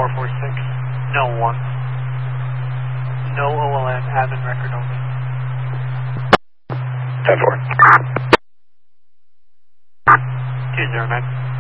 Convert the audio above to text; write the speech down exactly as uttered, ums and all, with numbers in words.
four four six, no one. No O L N, admin record only. ten four. two zero nine.